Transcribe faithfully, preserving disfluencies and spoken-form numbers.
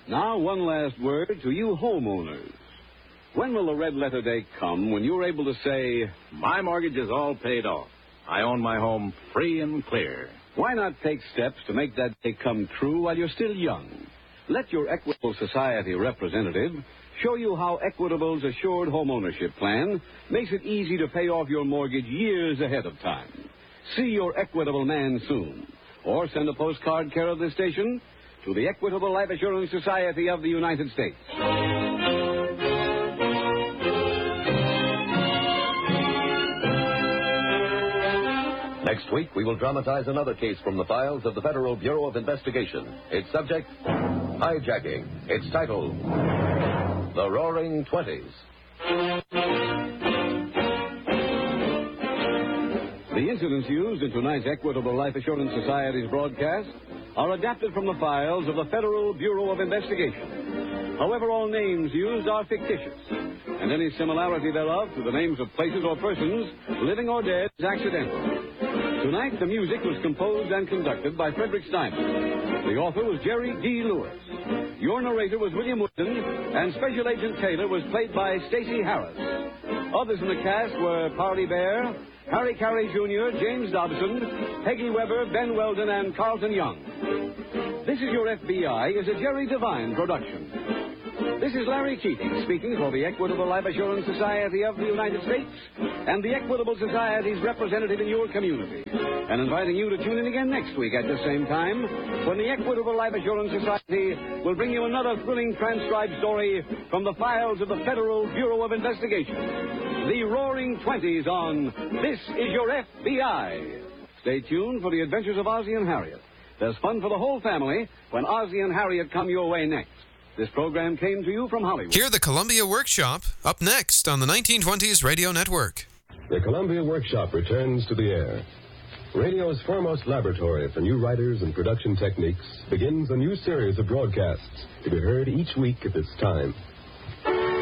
Now, one last word to you homeowners. When will the red letter day come when you're able to say, my mortgage is all paid off. I own my home free and clear. Why not take steps to make that day come true while you're still young? Let your Equitable Society representative show you how Equitable's Assured Homeownership Plan makes it easy to pay off your mortgage years ahead of time. See your Equitable man soon. Or send a postcard care of this station to the Equitable Life Assurance Society of the United States. Next week, we will dramatize another case from the files of the Federal Bureau of Investigation. Its subject, hijacking. Its title, The Roaring Twenties. The incidents used in tonight's Equitable Life Assurance Society's broadcast are adapted from the files of the Federal Bureau of Investigation. However, all names used are fictitious, and any similarity thereof to the names of places or persons, living or dead, is accidental. Tonight, the music was composed and conducted by Frederick Steinman. The author was Jerry D. Lewis. Your narrator was William Woodson, and Special Agent Taylor was played by Stacey Harris. Others in the cast were Parley Bear, Harry Carey Junior, James Dobson, Peggy Weber, Ben Weldon, and Carlton Young. This Is Your F B I is a Jerry Devine production. This is Larry Keating speaking for the Equitable Life Assurance Society of the United States and the Equitable Society's representative in your community, and inviting you to tune in again next week at the same time when the Equitable Life Assurance Society will bring you another thrilling transcribed story from the files of the Federal Bureau of Investigation. The Roaring Twenties on This Is Your F B I. Stay tuned for the adventures of Ozzie and Harriet. There's fun for the whole family when Ozzie and Harriet come your way next. This program came to you from Hollywood. Hear the Columbia Workshop up next on the nineteen twenties Radio Network. The Columbia Workshop returns to the air. Radio's foremost laboratory for new writers and production techniques begins a new series of broadcasts to be heard each week at this time.